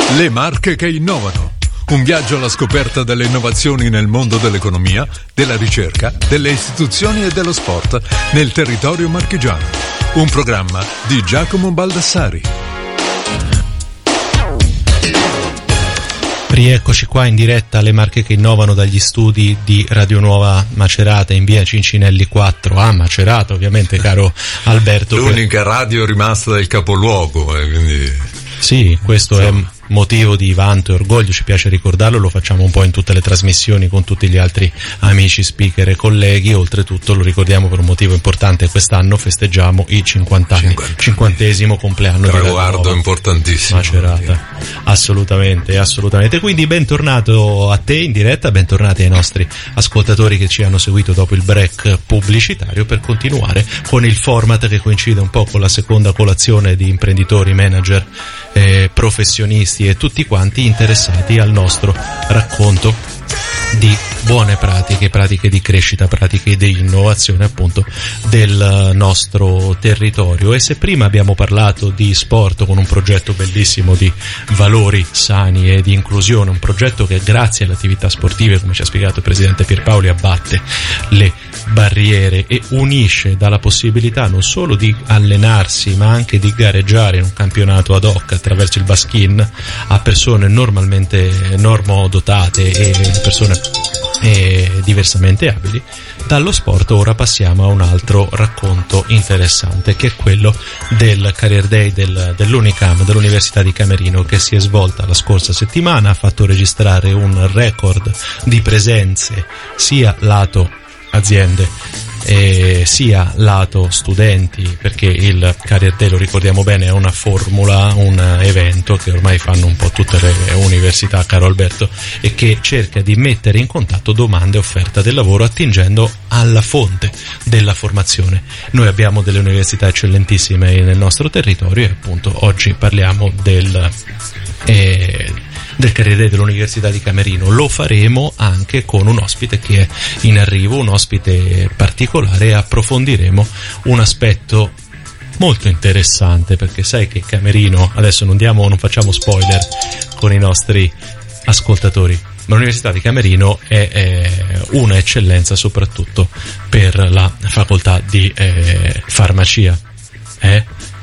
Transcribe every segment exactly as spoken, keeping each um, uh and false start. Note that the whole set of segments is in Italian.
Le marche che innovano. Un viaggio alla scoperta delle innovazioni nel mondo dell'economia, della ricerca, delle istituzioni e dello sport nel territorio marchigiano. Un programma di Giacomo Baldassari. Rieccoci qua in diretta alle marche che innovano dagli studi di Radio Nuova Macerata in via Cincinelli quattro a Macerata, ovviamente, caro Alberto. L'unica radio rimasta del capoluogo, eh, quindi... Sì, questo sì. È motivo di vanto e orgoglio, ci piace ricordarlo, lo facciamo un po' in tutte le trasmissioni con tutti gli altri amici, speaker e colleghi. Oltretutto lo ricordiamo per un motivo importante: quest'anno festeggiamo i cinquanta anni, cinquantesimo compleanno traguardo di Radio Nuova importantissimo Macerata. Assolutamente, assolutamente. Quindi bentornato a te in diretta, bentornati ai nostri ascoltatori che ci hanno seguito dopo il break pubblicitario, per continuare con il format che coincide un po' con la seconda colazione di imprenditori, manager, eh, professionisti e tutti quanti interessati al nostro racconto di buone pratiche, pratiche di crescita, pratiche di innovazione appunto del nostro territorio. E se prima abbiamo parlato di sport con un progetto bellissimo di valori sani e di inclusione, un progetto che grazie alle attività sportive, come ci ha spiegato il presidente Pierpaoli, abbatte le barriere e unisce, dalla possibilità non solo di allenarsi ma anche di gareggiare in un campionato ad hoc attraverso il baskin a persone normalmente normodotate e persone e diversamente abili. Dallo sport ora passiamo a un altro racconto interessante, che è quello del Career Day del, dell'Unicam, dell'Università di Camerino, che si è svolta la scorsa settimana, ha fatto registrare un record di presenze sia lato aziende e sia lato studenti, perché il Career Day, lo ricordiamo bene, è una formula, un evento che ormai fanno un po' tutte le università, caro Alberto, e che cerca di mettere in contatto domanda e offerta del lavoro attingendo alla fonte della formazione. Noi abbiamo delle università eccellentissime nel nostro territorio e appunto oggi parliamo del eh, del Career Day dell'Università di Camerino. Lo faremo anche con un ospite che è in arrivo, un ospite particolare, e approfondiremo un aspetto molto interessante, perché sai che Camerino, adesso non diamo, non facciamo spoiler con i nostri ascoltatori, ma l'Università di Camerino è, è una eccellenza soprattutto per la facoltà di eh, farmacia eh?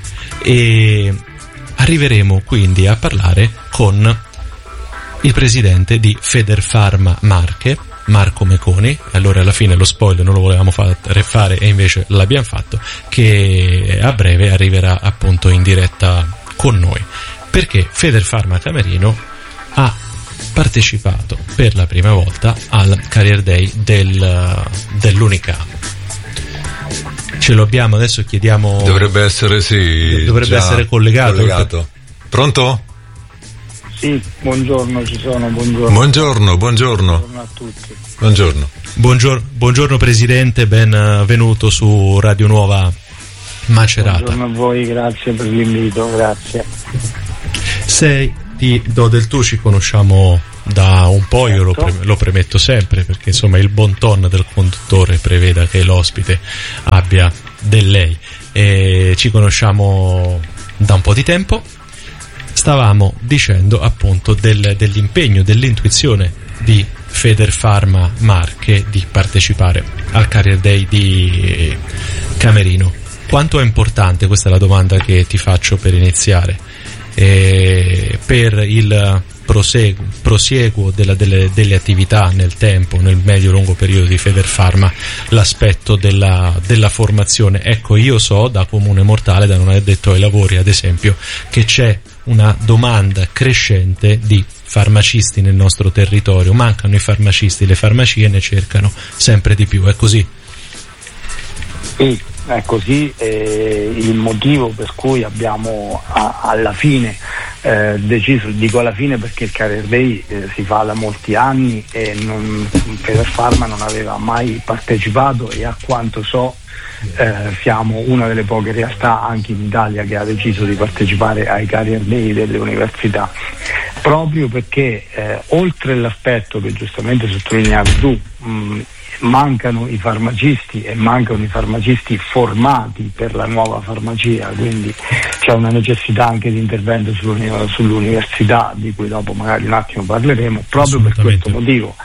E arriveremo quindi a parlare con il presidente di Federfarma Marche, Marco Meconi. Allora alla fine lo spoiler non lo volevamo fare e invece l'abbiamo fatto, che a breve arriverà appunto in diretta con noi, perché Federfarma Camerino ha partecipato per la prima volta al Career Day del, dell'Unicam. Ce lo abbiamo, adesso chiediamo... Dovrebbe essere, sì, dovrebbe essere collegato. collegato. Pronto? Sì, buongiorno, ci sono, buongiorno. Buongiorno, buongiorno. Buongiorno a tutti. Buongiorno. Buongiorno, buongiorno Presidente, benvenuto su Radio Nuova Macerata. Buongiorno a voi, grazie per l'invito, grazie. Sei, ti do del tu, ci conosciamo da un po', io lo, pre- lo premetto sempre, perché insomma il bon ton del conduttore preveda che l'ospite abbia del lei. E ci conosciamo da un po' di tempo. Stavamo dicendo appunto del, dell'impegno, dell'intuizione di Federfarma Marche di partecipare al Career Day di Camerino. Quanto è importante, questa è la domanda che ti faccio per iniziare, eh, per il prosieguo, prosieguo della, delle, delle attività nel tempo, nel medio-lungo periodo di Federfarma, l'aspetto della, della formazione. Ecco, io so da comune mortale, da non addetto ai lavori ad esempio, che c'è una domanda crescente di farmacisti nel nostro territorio, mancano i farmacisti, le farmacie ne cercano sempre di più, è così? Sì, è così, eh, il motivo per cui abbiamo a, alla fine eh, deciso, dico alla fine perché il Career Day eh, si fa da molti anni e non, Federfarma non aveva mai partecipato, e a quanto so Eh, siamo una delle poche realtà anche in Italia che ha deciso di partecipare ai Career Day delle università. proprio perché eh, oltre l'aspetto che giustamente sottolineavi tu, mh, mancano i farmacisti e mancano i farmacisti formati per la nuova farmacia, quindi c'è una necessità anche di intervento sull'università, di cui dopo magari un attimo parleremo. Proprio per questo motivo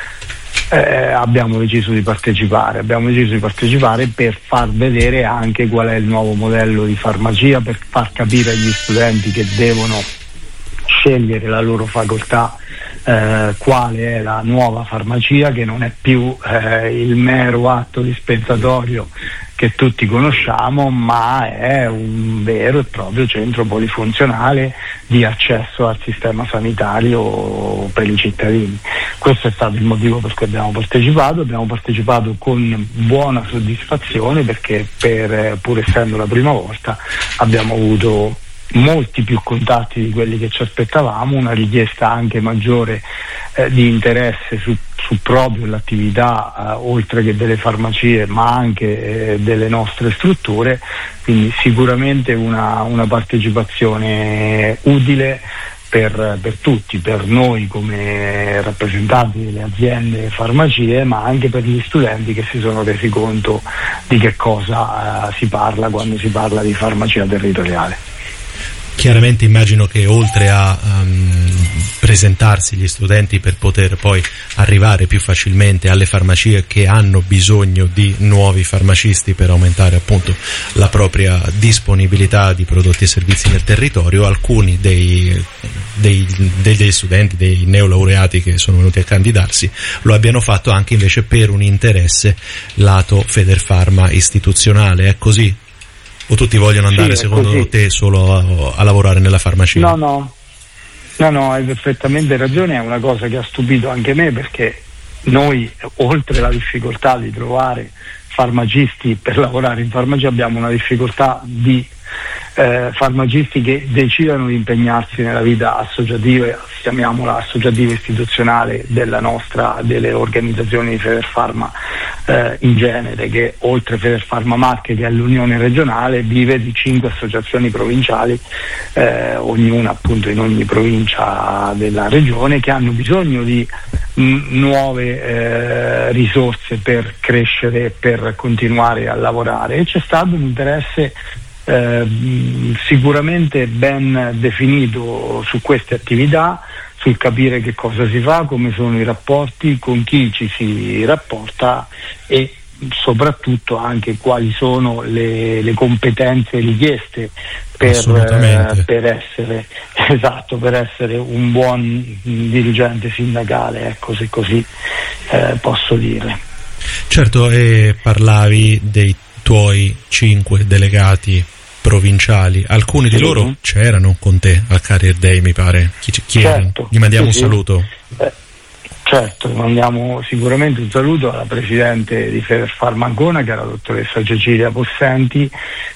eh, abbiamo deciso di partecipare abbiamo deciso di partecipare per far vedere anche qual è il nuovo modello di farmacia, per far capire agli studenti che devono scegliere la loro facoltà eh, quale è la nuova farmacia, che non è più eh, il mero atto dispensatorio che tutti conosciamo, ma è un vero e proprio centro polifunzionale di accesso al sistema sanitario per i cittadini. Questo è stato il motivo per cui abbiamo partecipato. Abbiamo partecipato con buona soddisfazione, perché per, pur essendo la prima volta, abbiamo avuto molti più contatti di quelli che ci aspettavamo, una richiesta anche maggiore eh, di interesse su, su proprio l'attività eh, oltre che delle farmacie, ma anche eh, delle nostre strutture, quindi sicuramente una, una partecipazione utile per, per tutti, per noi come rappresentanti delle aziende farmacie, ma anche per gli studenti che si sono resi conto di che cosa eh, si parla quando si parla di farmacia territoriale. Chiaramente immagino che oltre a um, presentarsi gli studenti per poter poi arrivare più facilmente alle farmacie che hanno bisogno di nuovi farmacisti per aumentare appunto la propria disponibilità di prodotti e servizi nel territorio, alcuni dei, dei, degli studenti, dei neolaureati che sono venuti a candidarsi, lo abbiano fatto anche invece per un interesse lato Federfarma istituzionale. È così? O tutti vogliono andare, sì, secondo così. te, solo a, a lavorare nella farmacia? No, no, no, no, hai perfettamente ragione, è una cosa che ha stupito anche me, perché noi, oltre la difficoltà di trovare farmacisti per lavorare in farmacia, abbiamo una difficoltà di eh, farmacisti che decidano di impegnarsi nella vita associativa, chiamiamola associativa istituzionale, della nostra, delle organizzazioni di Federfarma eh, in genere, che oltre Federfarma Marche, che è l'unione regionale, vive di cinque associazioni provinciali, eh, ognuna appunto in ogni provincia della regione, che hanno bisogno di mh, nuove eh, risorse per crescere e per continuare a lavorare, e c'è stato un interesse Eh, sicuramente ben definito su queste attività, sul capire che cosa si fa, come sono i rapporti, con chi ci si rapporta e soprattutto anche quali sono le, le competenze richieste per, eh, per essere esatto per essere un buon dirigente sindacale, ecco, se così eh, posso dire. Certo, e parlavi dei tuoi cinque delegati provinciali, alcuni di loro uh-huh. c'erano con te al Career Day, mi pare. Chi, chi certo, gli mandiamo sì, un saluto? Eh, certo, mandiamo sicuramente un saluto alla presidente di Federfarma Ancona, che è la dottoressa Cecilia Possenti,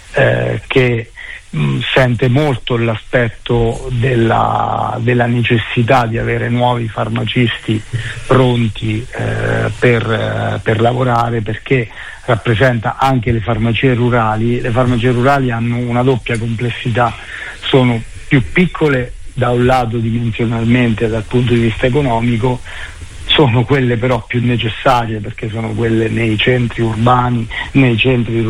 eh, che mh, sente molto l'aspetto della, della necessità di avere nuovi farmacisti pronti eh, per, eh, per lavorare, perché rappresenta anche le farmacie rurali. Le farmacie rurali hanno una doppia complessità, sono più piccole da un lato dimensionalmente dal punto di vista economico, sono quelle però più necessarie perché sono quelle nei centri urbani, nei centri rurali